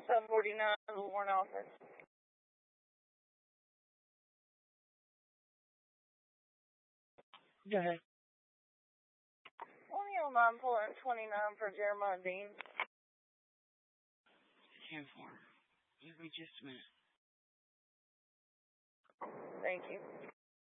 Sub 49, the warrant office. Go ahead. 2009, pulling 29 for Jeremiah Dean. 10-4. Give me just a minute. Thank you.